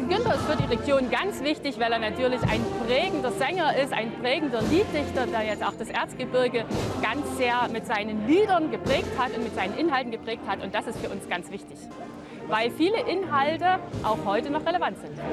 Bernhard Günther ist für die Region ganz wichtig, weil er natürlich ein prägender Sänger ist, ein prägender Lieddichter, der jetzt auch das Erzgebirge ganz sehr mit seinen Liedern geprägt hat und mit seinen Inhalten geprägt hat. Und das ist für uns ganz wichtig, weil viele Inhalte auch heute noch relevant sind.